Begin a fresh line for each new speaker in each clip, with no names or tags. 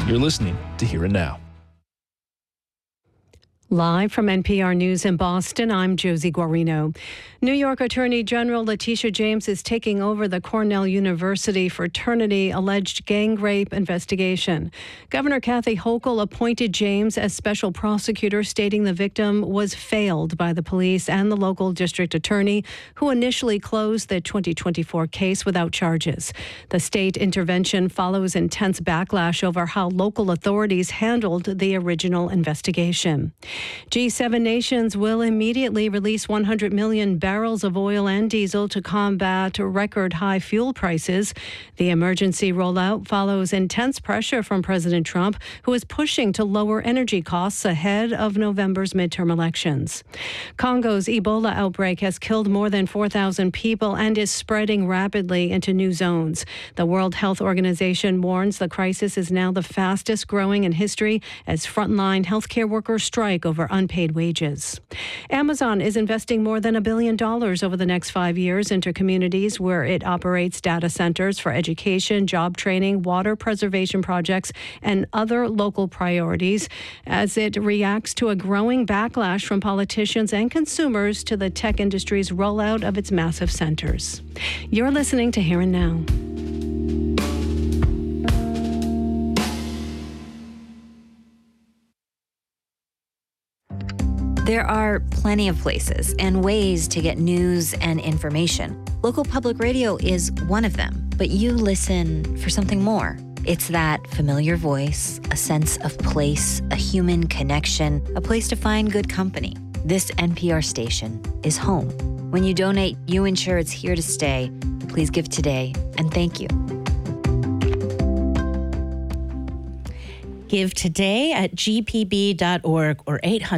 You're listening to Here and Now.
Live from NPR News in Boston, I'm Josie Guarino. New York Attorney General Letitia James is taking over the Cornell University fraternity alleged gang rape investigation. Governor Kathy Hochul appointed James as special prosecutor, stating the victim was failed by the police and the local district attorney, who initially closed the 2024 case without charges. The state intervention follows intense backlash over how local authorities handled the original investigation. G7 nations will immediately release 100 million barrels of oil and diesel to combat record high fuel prices. The emergency rollout follows intense pressure from President Trump, who is pushing to lower energy costs ahead of November's midterm elections. Congo's Ebola outbreak has killed more than 4,000 people and is spreading rapidly into new zones. The World Health Organization warns the crisis is now the fastest growing in history as frontline healthcare workers strike over unpaid wages. Amazon is investing more than $1 billion over the next 5 years into communities where it operates data centers for education, job training, water preservation projects, and other local priorities as it reacts to a growing backlash from politicians and consumers to the tech industry's rollout of its massive centers. You're listening to Here and Now.
There are plenty of places and ways to get news and information. Local public radio is one of them, but you listen for something more. It's that familiar voice, a sense of place, a human connection, a place to find good company. This NPR station is home. When you donate, you ensure it's here to stay. Please give today, and thank you.
Give today at gpb.org or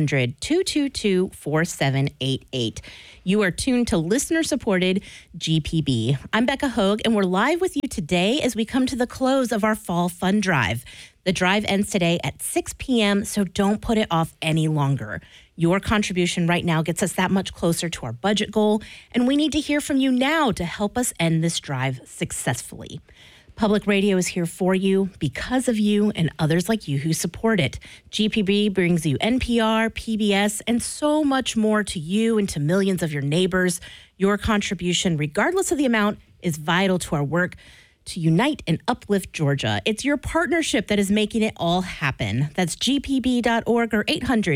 800-222-4788. You are tuned to listener-supported GPB. I'm Becca Hogue, and we're live with you today as we come to the close of our Fall Fund Drive. The drive ends today at 6 p.m., so don't put it off any longer. Your contribution right now gets us that much closer to our budget goal, and we need to hear from you now to help us end this drive successfully. Public radio is here for you, because of you, and others like you who support it. GPB brings you NPR, PBS, and so much more to you and to millions of your neighbors. Your contribution, regardless of the amount, is vital to our work to unite and uplift Georgia. It's your partnership that is making it all happen. That's gpb.org or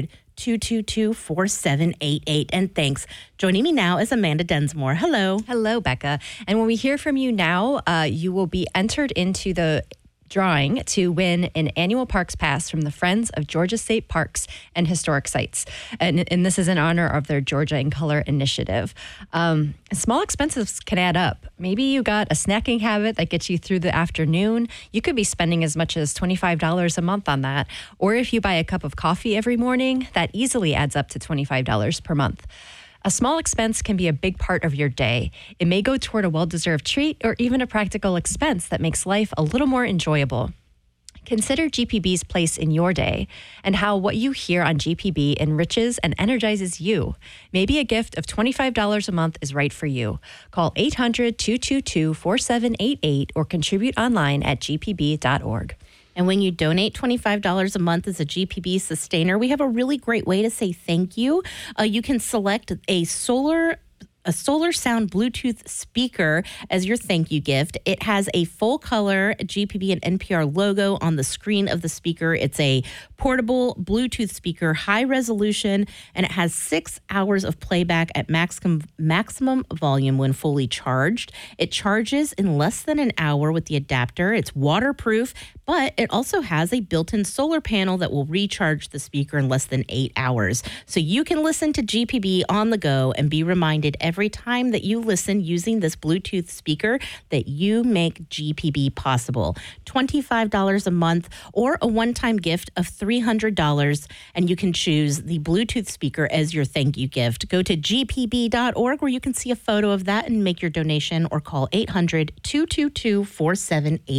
800-222-4788. And thanks. Joining me now is Amanda Densmore. Hello.
Hello, Becca. And when we hear from you now, you will be entered into the drawing to win an annual Parks Pass from the Friends of Georgia State Parks and Historic Sites. And this is in honor of their Georgia in Color initiative. Small expenses can add up. Maybe you got a snacking habit that gets you through the afternoon. You could be spending as much as $25 a month on that. Or if you buy a cup of coffee every morning, that easily adds up to $25 per month. A small expense can be a big part of your day. It may go toward a well-deserved treat or even a practical expense that makes life a little more enjoyable. Consider GPB's place in your day and how what you hear on GPB enriches and energizes you. Maybe a gift of $25 a month is right for you. Call 800-222-4788 or contribute online at gpb.org.
And when you donate $25 a month as a GPB sustainer, we have a really great way to say thank you. You can select a Solar Sound Bluetooth speaker as your thank you gift. It has a full color GPB and NPR logo on the screen of the speaker. It's a portable Bluetooth speaker, high resolution, and it has 6 hours of playback at maximum volume when fully charged. It charges in less than an hour with the adapter. It's waterproof, but it also has a built-in solar panel that will recharge the speaker in less than 8 hours. So you can listen to GPB on the go and be reminded every time that you listen using this Bluetooth speaker that you make GPB possible. $25 a month or a one-time gift of $300, and you can choose the Bluetooth speaker as your thank you gift. Go to gpb.org where you can see a photo of that and make your donation, or call 800-222-4788.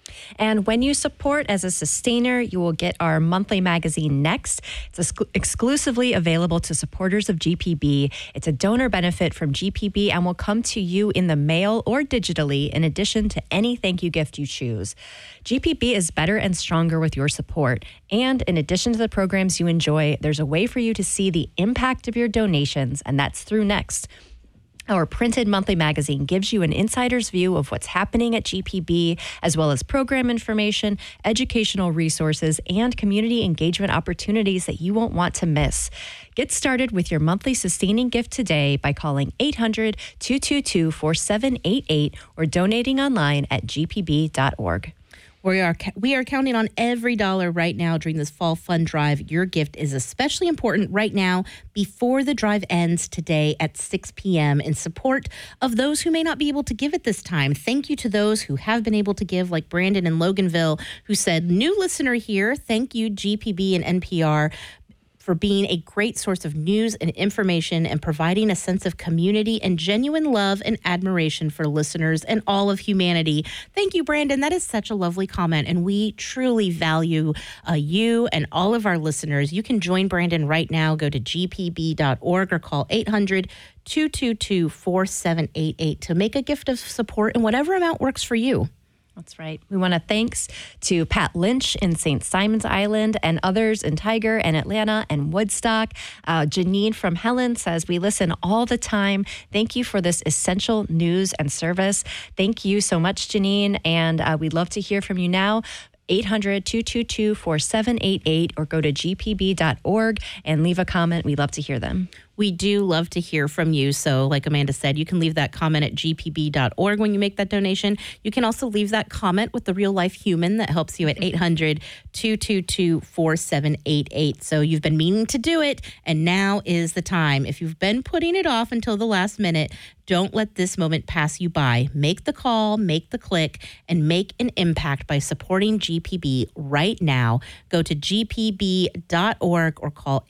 And when you support as a sustainer, you will get our monthly magazine Next. It's exclusively available to supporters of GPB. It's a donor benefit from GPB and will come to you in the mail or digitally in addition to any thank you gift you choose. GPB is better and stronger with your support. And in addition to the programs you enjoy, there's a way for you to see the impact of your donations, and that's through Next. Our printed monthly magazine gives you an insider's view of what's happening at GPB, as well as program information, educational resources, and community engagement opportunities that you won't want to miss. Get started with your monthly sustaining gift today by calling 800-222-4788 or donating online at gpb.org.
We are counting on every dollar right now during this fall fund drive. Your gift is especially important right now before the drive ends today at 6 p.m. in support of those who may not be able to give at this time. Thank you to those who have been able to give, like Brandon in Loganville, who said, "New listener here. Thank you, GPB and NPR, for being a great source of news and information and providing a sense of community and genuine love and admiration for listeners and all of humanity." Thank you, Brandon. That is such a lovely comment, and we truly value you and all of our listeners. You can join Brandon right now. Go to gpb.org or call 800-222-4788 to make a gift of support in whatever amount works for you.
That's right. We want to thanks to Pat Lynch in St. Simons Island and others in Tiger and Atlanta and Woodstock. Janine from Helen says, "We listen all the time. Thank you for this essential news and service." Thank you so much, Janine. And we'd love to hear from you now. 800-222-4788 or go to gpb.org and leave a comment. We love to hear them.
We do love to hear from you. So like Amanda said, you can leave that comment at gpb.org when you make that donation. You can also leave that comment with the real life human that helps you at 800-222-4788. So you've been meaning to do it, and now is the time. If you've been putting it off until the last minute, don't let this moment pass you by. Make the call, make the click, and make an impact by supporting GPB right now. Go to gpb.org or call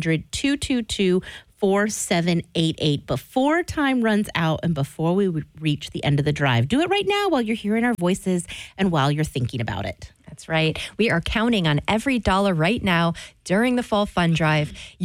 800-222-4788 before time runs out and before we reach the end of the drive. Do it right now while you're hearing our voices and while you're thinking about it.
That's right. We are counting on every dollar right now during the fall fund drive.